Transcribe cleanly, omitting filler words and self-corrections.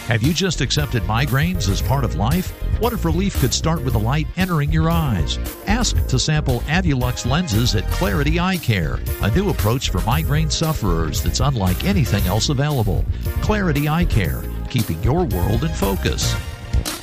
Have you just accepted migraines as part of life? What if relief could start with the light entering your eyes? Ask to sample Adulux lenses at Clarity Eye Care, a new approach for migraine sufferers that's unlike anything else available. Clarity Eye Care, keeping your world in focus.